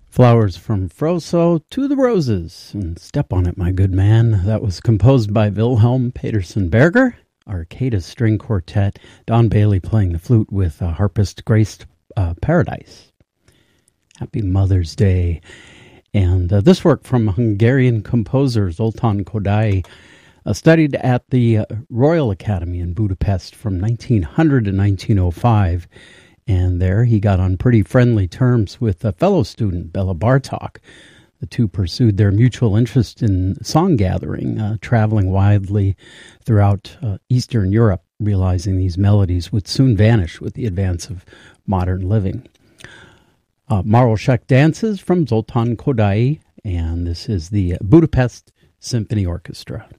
Flowers from Froso to the Roses, and Step on It, My Good Man. That was composed by Wilhelm Petersen Berger, Arcada String Quartet, Don Bailey playing the flute with harpist Grace Paradise. Happy Mother's Day. And this work from Hungarian composer Zoltán Kodály, studied at the Royal Academy in Budapest from 1900 to 1905. And there he got on pretty friendly terms with a fellow student, Bela Bartok. The two pursued their mutual interest in song gathering, traveling widely throughout Eastern Europe, realizing these melodies would soon vanish with the advance of modern living. Maroshek Dances from Zoltán Kodály, and this is the Budapest Symphony Orchestra.